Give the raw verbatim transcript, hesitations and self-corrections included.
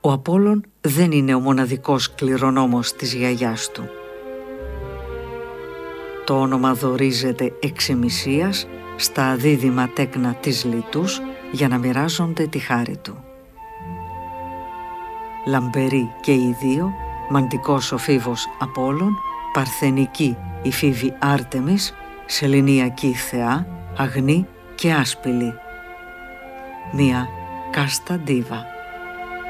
Ο Απόλλων δεν είναι ο μοναδικός κληρονόμος της γιαγιάς του. Το όνομα δωρίζεται εξ ημισίας στα αδίδυμα τέκνα της Λιτούς για να μοιράζονται τη χάρη του. Λαμπεροί και οι δύο, μαντικός ο φίβος Απόλλων, παρθενική η φίβη Άρτεμις, σεληνιακή θεά, αγνή και άσπηλη. Μία κάστα ντίβα.